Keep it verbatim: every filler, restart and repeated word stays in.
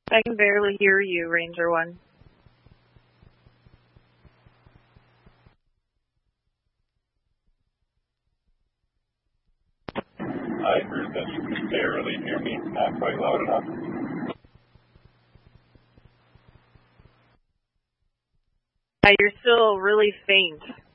I can barely hear you, Ranger One. I heard that you could barely hear me, not quite loud enough. Yeah, you're still really faint.